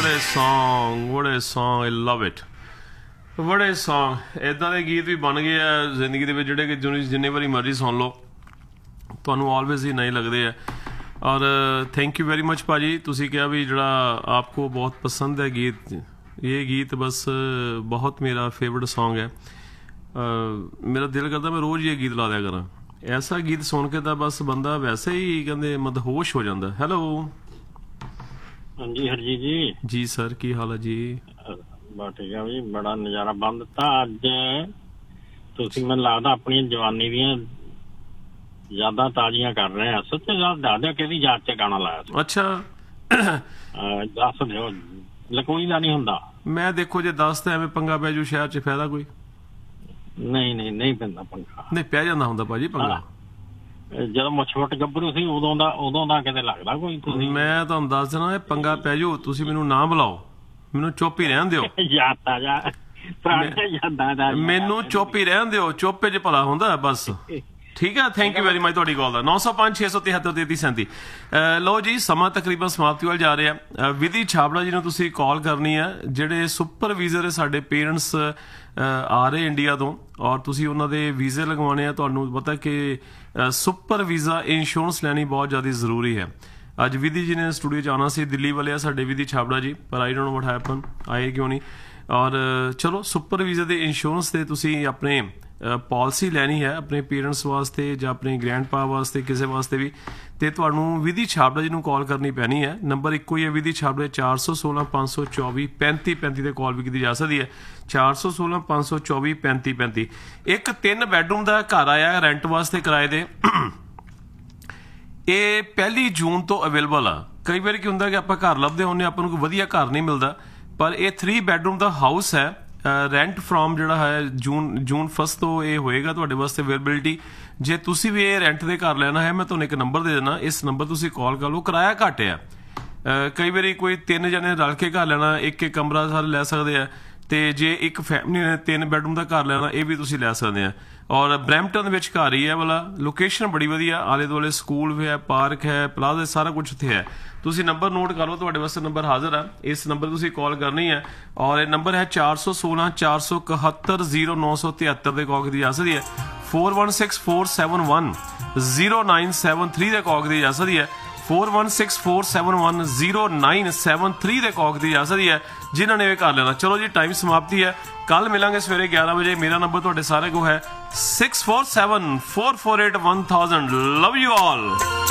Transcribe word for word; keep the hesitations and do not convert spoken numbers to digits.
what a song, what a song, I love it. ਬੜੇ song ਇੱਦਾਂ ਦੇ ਗੀਤ ਵੀ ਬਣ ਗਏ ਆ ਜ਼ਿੰਦਗੀ ਦੇ ਵਿੱਚ ਜਿਹੜੇ ਕਿ ਜਿੰਨੀ ਜਿੰਨੇ ਵਾਰੀ ਮਰਜ਼ੀ ਸੁਣ ਲਓ ਤੁਹਾਨੂੰ ਆਲਵੇਜ਼ ਹੀ ਨਹੀਂ ਲੱਗਦੇ ਆ। ਔਰ ਥੈਂਕ ਯੂ ਵੈਰੀ ਮਚ ਭਾਜੀ, ਤੁਸੀਂ ਕਿਹਾ ਵੀ ਜਿਹੜਾ ਆਪਕੋ ਬਹੁਤ ਪਸੰਦ ਹੈ ਗੀਤ, ਇਹ ਗੀਤ ਬਸ ਬਹੁਤ ਮੇਰਾ ਫੇਵਰਟ ਸੌਂਗ ਹੈ। ਮੇਰਾ ਦਿਲ ਕਰਦਾ ਮੈਂ ਰੋਜ਼ ਇਹ ਗੀਤ ਲਾ ਦਿਆ ਕਰਾਂ। ਐਸਾ ਗੀਤ ਸੁਣ ਕੇ ਤਾਂ ਬਸ ਬੰਦਾ ਵੈਸੇ ਹੀ ਕਹਿੰਦੇ ਮਦਹੋਸ਼ ਹੋ ਜਾਂਦਾ। ਹੈਲੋ ਹਾਂਜੀ ਹਰਜੀਤ ਜੀ। ਜੀ ਸਰ, ਕੀ ਹਾਲ ਹੈ ਜੀ? ਬਸ ਠੀਕ ਆ ਜੀ, ਬੜਾ ਨਜ਼ਾਰਾ ਬੰਦ ਦਿੱਤਾ ਅੱਜ ਤੁਸੀਂ। ਮੈਨੂੰ ਲੱਗਦਾ ਆਪਣੀ ਜਵਾਨੀ ਦੀਆਂ ਯਾਦਾਂ ਤਾਜ਼ੀਆਂ ਕਰ ਰਹੇ ਆ। ਸੱਚੇ ਯਾਦ ਦੱਸ ਦਿਓ ਕਿਹਦੀ ਯਾਦ 'ਚ ਗਾਣਾ ਲਾਇਆ ਸੀ? ਅੱਛਾ ਦੱਸ ਦਿਓ, ਲਕੋਈ ਦਾ ਨਹੀਂ ਹੁੰਦਾ। ਮੈਂ ਦੇਖੋ ਜੇ ਦੱਸ ਤਾਂ ਐਵੇਂ ਪੰਗਾ ਪੈ ਜੂ ਸ਼ਹਿਰ 'ਚ, ਫਾਇਦਾ ਕੋਈ? ਨਹੀਂ ਨਹੀਂ ਨਹੀਂ ਪੈਂਦਾ ਪੰਗਾ। ਨਹੀਂ ਪੈ ਜਾਂਦਾ ਹੁੰਦਾ ਭਾਜੀ ਪੰਗਾ। ਜਦੋਂ ਮੁੱਛ-ਮੁੱਟ ਗੱਭਰੂ ਸੀ ਉਦੋਂ ਦਾ ਉਦੋਂ ਦਾ ਕਿਤੇ ਲੱਗਦਾ ਕੋਈ। ਤੁਸੀਂ ਮੈਂ ਤੁਹਾਨੂੰ ਦੱਸ ਦੇਣਾ ਇਹ ਪੰਗਾ ਪੈ ਜੂ, ਤੁਸੀਂ ਮੈਨੂੰ ਨਾ ਬੁਲਾਓ, ਮੈਨੂੰ ਚੁੱਪ ਹੀ ਰਹਿਣ ਦਿਓ। ਯਾਦ ਤਾਜ਼ਾ ਪੁਰਾਣੀਆਂ ਯਾਦਾਂ ਦਾ ਮੈਨੂੰ ਚੁੱਪ ਹੀ ਰਹਿਣ ਦਿਓ, ਚੁੱਪ 'ਚ ਭਲਾ ਹੁੰਦਾ ਬਸ। ਠੀਕ ਹੈ, ਥੈਂਕ ਯੂ ਵੈਰੀ ਮਚ ਤੁਹਾਡੀ ਕਾਲ ਦਾ। ਨੌ ਸੌ ਪੰਜ ਛੇ ਸੌ ਤਿਹੱਤਰ ਤੇਤੀ ਸੈਂਤੀ। ਲਓ ਜੀ, ਸਮਾਂ ਤਕਰੀਬਨ ਸਮਾਪਤੀ ਵੱਲ ਜਾ ਰਿਹਾ। ਵਿਧੀ ਛਾਬੜਾ ਜੀ ਨੂੰ ਤੁਸੀਂ ਕਾਲ ਕਰਨੀ ਹੈ, ਜਿਹੜੇ ਸੁਪਰ ਵੀਜ਼ਰ ਸਾਡੇ ਪੇਰੈਂਟਸ ਆ ਰਹੇ ਇੰਡੀਆ ਤੋਂ, ਔਰ ਤੁਸੀਂ ਉਹਨਾਂ ਦੇ ਵੀਜ਼ੇ ਲਗਵਾਉਣੇ ਆ। ਤੁਹਾਨੂੰ ਪਤਾ ਕਿ ਸੁਪਰ ਵੀਜ਼ਾ ਇੰਸ਼ੋਰੈਂਸ ਲੈਣੀ ਬਹੁਤ ਜ਼ਿਆਦਾ ਜ਼ਰੂਰੀ ਹੈ। ਅੱਜ ਵਿਧੀ ਜੀ ਨੇ ਸਟੂਡੀਓ 'ਚ ਆਉਣਾ ਸੀ, ਦਿੱਲੀ ਵਾਲੇ ਆ ਸਾਡੇ ਵਿਧੀ ਛਾਬੜਾ ਜੀ, ਪਰ I don't know what happen, ਆਏ ਕਿਉਂ ਨਹੀਂ। ਔਰ ਚਲੋ ਸੁਪਰ ਵੀਜ਼ਾ ਦੇ ਇੰਸ਼ੋਰੈਂਸ 'ਤੇ ਤੁਸੀਂ ਆਪਣੇ ਪਾਲਿਸੀ ਲੈਣੀ ਹੈ ਆਪਣੇ ਪੇਰੈਂਟਸ ਵਾਸਤੇ ਜਾਂ ਆਪਣੇ ਗ੍ਰੈਂਡ ਪਾ ਵਾਸਤੇ, ਕਿਸੇ ਵਾਸਤੇ ਵੀ, ਤੇ ਤੁਹਾਨੂੰ ਵਿਧੀ ਛਾਬੜਾ ਜੀ ਨੂੰ ਕਾਲ ਕਰਨੀ ਪੈਣੀ ਹੈ। ਨੰਬਰ ਇੱਕੋ ਹੀ ਹੈ ਵਿਧੀ ਛਾਬੜਾ, ਚਾਰ ਸੌ ਸੋਲਾਂ ਪੰਜ ਸੌ ਚੌਵੀ ਪੈਂਤੀ ਪੈਂਤੀ 'ਤੇ ਕਾਲ ਵੀ ਕੀਤੀ ਜਾ ਸਕਦੀ ਹੈ। ਚਾਰ ਸੌ ਸੋਲਾਂ ਪੰਜ ਸੌ ਚੌਵੀ ਪੈਂਤੀ ਪੈਂਤੀ। ਇੱਕ ਤਿੰਨ ਬੈਡਰੂਮ ਦਾ ਘਰ ਆਇਆ ਰੈਂਟ ਵਾਸਤੇ ਕਿਰਾਏ ਦੇ, ਇਹ ਪਹਿਲੀ ਜੂਨ ਤੋਂ ਅਵੇਲੇਬਲ ਆ। ਕਈ ਵਾਰੀ ਕੀ ਹੁੰਦਾ ਕਿ ਆਪਾਂ ਘਰ ਲੱਭਦੇ ਹੁੰਦੇ, ਆਪਾਂ ਨੂੰ ਕੋਈ ਵਧੀਆ ਘਰ ਨਹੀਂ ਮਿਲਦਾ, ਪਰ ਇਹ ਥ੍ਰੀ ਬੈਡਰੂਮ ਦਾ ਹਾਊਸ ਹੈ। ਰੈਂਟ ਫਰੋਮ ਜਿਹੜਾ ਹੈ ਜੂਨ ਜੂਨ ਫਸਟ ਤੋਂ ਇਹ ਹੋਏਗਾ ਤੁਹਾਡੇ ਵਾਸਤੇ ਅਵੇਲੇਬਿਲਿਟੀ। ਜੇ ਤੁਸੀਂ ਵੀ ਇਹ ਰੈਂਟ ਦੇ ਘਰ ਲੈਣਾ ਹੈ, ਮੈਂ ਤੁਹਾਨੂੰ ਇੱਕ ਨੰਬਰ ਦੇ ਦੇਣਾ, ਇਸ ਨੰਬਰ ਤੁਸੀਂ ਕਾਲ ਕਰ ਲਓ। ਕਿਰਾਇਆ ਘੱਟ ਆ, ਕਈ ਵਾਰੀ ਕੋਈ ਤਿੰਨ ਜਣੇ ਰਲ ਕੇ ਘਰ ਲੈਣਾ, ਇੱਕ ਇੱਕ ਕਮਰਾ ਸਾਰੇ ਲੈ ਸਕਦੇ ਆ, ਤੇ ਜੇ ਇੱਕ ਫੈਮਿਲੀ ਨੇ ਤਿੰਨ ਬੈਡਰੂਮ ਦਾ ਘਰ ਲੈਣਾ, ਇਹ ਵੀ ਤੁਸੀਂ ਲੈ ਸਕਦੇ ਆ। ਔਰ ਬਰੈਂਪਟਨ ਦੇ ਵਿੱਚ ਘਰ ਹੀ ਹੈ ਵਾਲਾ, ਲੋਕੇਸ਼ਨ ਬੜੀ ਵਧੀਆ, ਆਲੇ ਦੁਆਲੇ ਸਕੂਲ ਵੀ ਹੈ, ਪਾਰਕ ਹੈ, ਪਲਾਜ਼ਾ, ਸਾਰਾ ਕੁਝ ਉੱਥੇ ਹੈ। ਤੁਸੀਂ ਨੰਬਰ ਨੋਟ ਕਰ ਲਓ, ਤੁਹਾਡੇ ਵਾਸਤੇ ਨੰਬਰ ਹਾਜ਼ਰ ਆ। ਇਸ ਨੰਬਰ ਤੁਸੀਂ ਕਾਲ ਕਰਨੀ ਹੈ, ਔਰ ਇਹ ਨੰਬਰ ਹੈ ਚਾਰ ਸੌ ਸੋਲਾਂ ਚਾਰ ਸੌ ਇਕਹੱਤਰ ਜ਼ੀਰੋ ਨੌ ਸੌ ਤਿਹੱਤਰ ਦੇ ਕਾਲ ਕੀਤੀ ਜਾ ਸਕਦੀ ਹੈ। Four one six four seven one zero nine seven three ਦੇ ਕਾਲ ਕੀਤੀ ਜਾ ਸਕਦੀ ਹੈ। Four one six four seven one zero nine seven three ਦੇ ਕਾਲ ਕੀਤੀ ਜਾ ਸਕਦੀ ਹੈ, ਜਿਨ੍ਹਾਂ ਨੇ ਇਹ ਕਰ ਲੈਣਾ। ਚਲੋ ਜੀ, ਟਾਈਮ ਸਮਾਪਤੀ ਹੈ। ਕੱਲ ਮਿਲਾਂਗੇ ਸਵੇਰੇ ਗਿਆਰਾਂ ਵਜੇ। ਮੇਰਾ ਨੰਬਰ ਤੁਹਾਡੇ ਸਾਰੇ ਕੋਲ ਹੈ six four seven four four eight one thousand. Love you all.